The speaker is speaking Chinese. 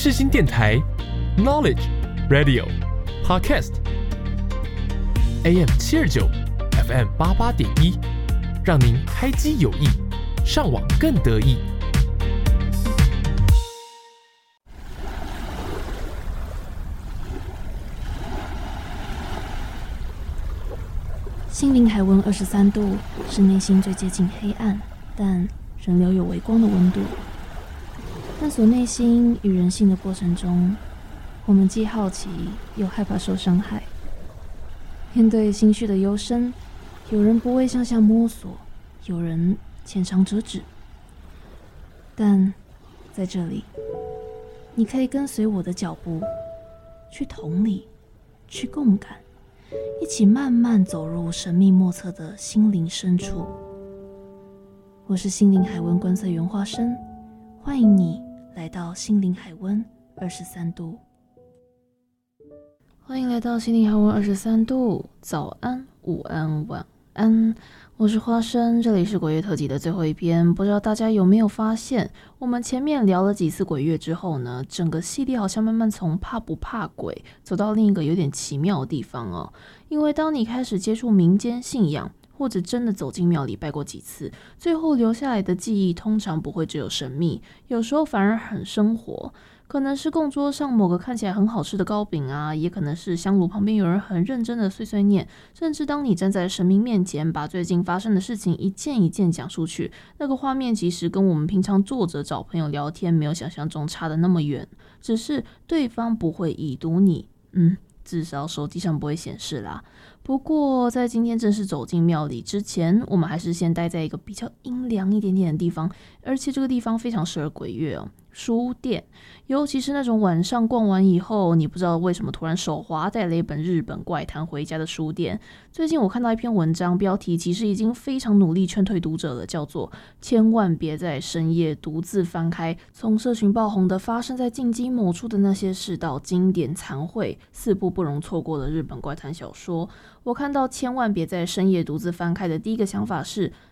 世新电台 Knowledge Radio Podcast AM 729 FM 88.1，让您开机有益，上网更得意。 心灵海温23度，是内心最接近黑暗，但仍留有微光的温度。探索内心与人性的过程中，我们既好奇又害怕受伤害。面对心绪的幽深，有人不畏向下摸索，有人浅尝辄止。但在这里，你可以跟随我的脚步，去同理，去共感，一起慢慢走入神秘莫测的心灵深处。我是心灵海温观测员花生，欢迎你来到心灵海温23度。欢迎来到心灵海温23度，早安、午安、晚安。我是花生，这里是鬼月特辑的最后一篇。不知道大家有没有发现，我们前面聊了几次鬼月之后呢，整个系列好像慢慢从怕不怕鬼走到另一个有点奇妙的地方哦。因为当你开始接触民间信仰，或者真的走进庙里拜过几次，最后留下来的记忆通常不会只有神秘，有时候反而很生活。可能是供桌上某个看起来很好吃的糕饼啊，也可能是香炉旁边有人很认真的碎碎念，甚至当你站在神明面前，把最近发生的事情一件一件讲出去，那个画面其实跟我们平常坐着找朋友聊天没有想象中差得那么远，只是对方不会已读你，至少手机上不会显示啦。不过在今天正式走进庙里之前，我们还是先待在一个比较阴凉一点点的地方，而且这个地方非常适合鬼月哦。书店，尤其是那种晚上逛完以后，你不知道为什么突然手滑带了一本日本怪谈回家的书店。最近我看到一篇文章，标题其实已经非常努力劝退读者了，叫做千万别在深夜独自翻开从社群爆红的发生在进击某处的那些事到经典残绘4部不容错过的日本怪谈小说。我看到千万别在深夜独自翻开的第一个想法是，